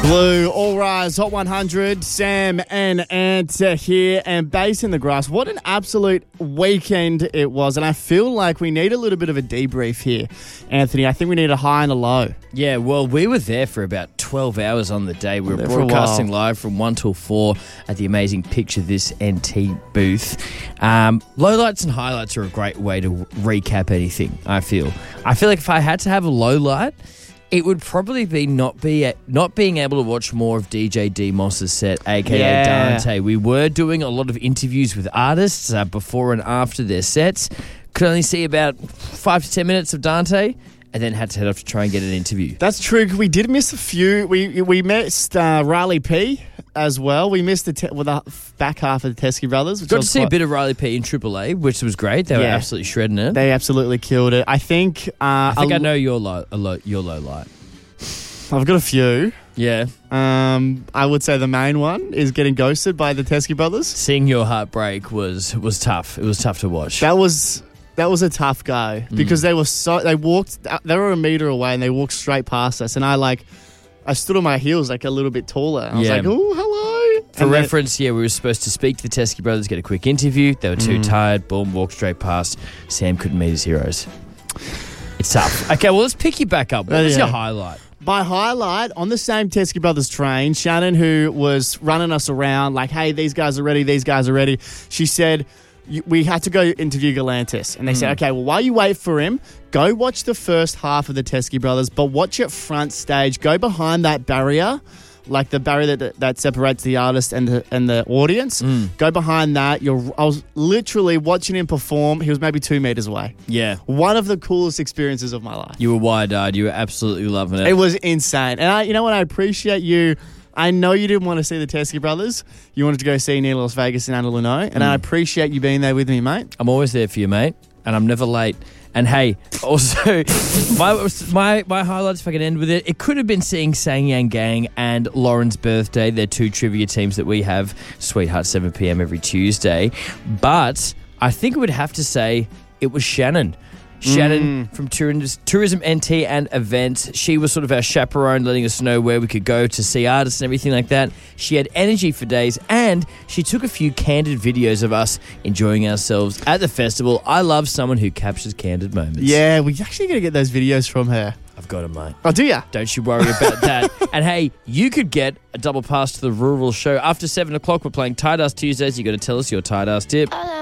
Blue, All Rise, Hot 100, Sam and Ant here, and Bass in the Grass. What an absolute weekend it was, and I feel like we need a little bit of a debrief here, Anthony. I think we need a high and a low. Yeah, well, we were there for about 12 hours on the day. We were broadcasting live from 1 till 4 at the amazing Picture This NT booth. Lowlights and highlights are a great way to recap anything, I feel. I feel like if I had to have a low light, it would probably be not being able to watch more of DJ D-Moss's set, a.k.a. Dante. We were doing a lot of interviews with artists before and after their sets. Could only see about 5 to 10 minutes of Dante, and then had to head off to try and get an interview. That's true. We did miss a few. We missed Riley P as well. We missed the back half of the Teskey Brothers. Got to see a bit of Riley P in AAA, which was great. They were absolutely shredding it. They absolutely killed it. I think I know your low light. I've got a few. Yeah. I would say the main one is getting ghosted by the Teskey Brothers. Seeing your heart break was tough. It was tough to watch. That was a tough go because they were a meter away and they walked straight past us, and I stood on my heels like a little bit taller. I was like, oh, hello. For reference, we were supposed to speak to the Teskey Brothers, get a quick interview. They were too tired. Boom, walked straight past. Sam couldn't meet his heroes. It's tough. Okay, well, let's pick you back up. What was your highlight? My highlight, on the same Teskey Brothers train, Shannon, who was running us around like, hey, these guys are ready. She said, we had to go interview Galantis. And they said, okay, well, while you wait for him, go watch the first half of the Teskey Brothers, but watch it front stage. Go behind that barrier, like the barrier that separates the artist and the audience. Go behind that. I was literally watching him perform. He was maybe 2 meters away. Yeah. One of the coolest experiences of my life. You were wide-eyed. You were absolutely loving it. It was insane. And you know what? I appreciate you. I know you didn't want to see the Teskey Brothers. You wanted to go see Neil Las Vegas and Anna Luneau. And I appreciate you being there with me, mate. I'm always there for you, mate. And I'm never late. And hey, also, my highlights, if I can end with it, it could have been seeing Sang Yang Gang and Lauren's Birthday. They're 2 trivia teams that we have, Sweetheart 7 p.m. every Tuesday. But I think I would have to say it was Shannon. Shannon from Tourism NT and Events. She was sort of our chaperone, letting us know where we could go to see artists and everything like that. She had energy for days, and she took a few candid videos of us enjoying ourselves at the festival. I love someone who captures candid moments. Yeah, we're actually going to get those videos from her. I've got them, mate. Oh, do ya? Don't you worry about that. And hey, you could get a double pass to the Rural Show. After 7 o'clock, we're playing Tight Ass Tuesdays. You got to tell us your tight ass tip.